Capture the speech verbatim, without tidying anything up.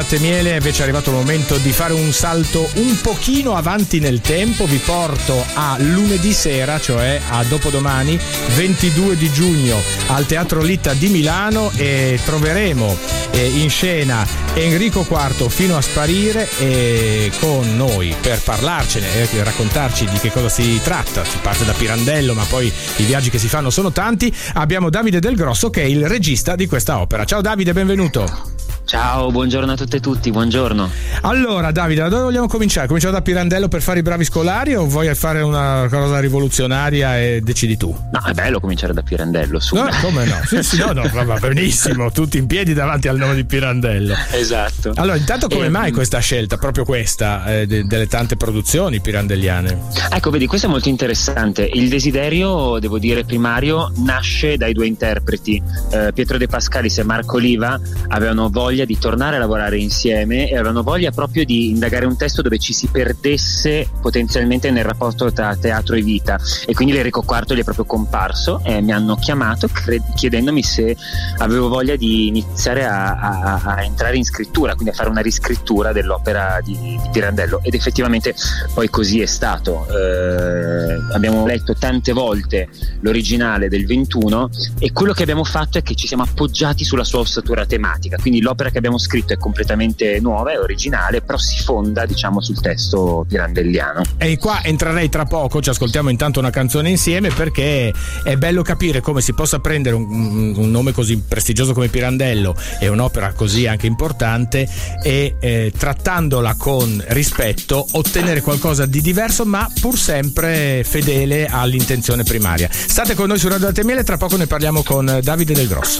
Miele, invece è arrivato il momento di fare un salto un pochino avanti nel tempo. Vi porto a lunedì sera, cioè a dopodomani, ventidue di giugno, al Teatro Litta di Milano, e troveremo eh, in scena Enrico quarto fino a sparire, e con noi per parlarcene e raccontarci di che cosa si tratta. Si parte da Pirandello, ma poi i viaggi che si fanno sono tanti. Abbiamo Davide Del Grosso, che è il regista di questa opera. Ciao Davide, benvenuto. Ciao, buongiorno a tutte e tutti, buongiorno. Allora Davide, da dove vogliamo cominciare? Cominciamo da Pirandello per fare i bravi scolari, o vuoi fare una cosa rivoluzionaria e decidi tu? No, è bello cominciare da Pirandello, su. No, come no? Sì, sì, no, no, va benissimo, tutti in piedi davanti al nome di Pirandello. Esatto. Allora, intanto come e, mai questa scelta, proprio questa, eh, de- delle tante produzioni pirandelliane? Ecco, vedi, questo è molto interessante. Il desiderio, devo dire, primario nasce dai due interpreti. Eh, Pietro De Pascalis e Marco Oliva avevano voglia di tornare a lavorare insieme e avevano voglia proprio di indagare un testo dove ci si perdesse potenzialmente nel rapporto tra teatro e vita, e quindi l'Enrico quarto gli è proprio comparso e mi hanno chiamato cre- chiedendomi se avevo voglia di iniziare a, a, a entrare in scrittura, quindi a fare una riscrittura dell'opera di, di Pirandello, ed effettivamente poi così è stato. Eh, abbiamo letto tante volte l'originale del ventuno e quello che abbiamo fatto è che ci siamo appoggiati sulla sua ossatura tematica, quindi l'opera che abbiamo scritto è completamente nuova, è originale, però si fonda, diciamo, sul testo pirandelliano. E qua entrerei tra poco, ci ascoltiamo intanto una canzone insieme, perché è bello capire come si possa prendere un, un nome così prestigioso come Pirandello e un'opera così anche importante e eh, trattandola con rispetto ottenere qualcosa di diverso, ma pur sempre fedele all'intenzione primaria. State con noi su Radio Latte e Miele, tra poco ne parliamo con Davide Del Grosso.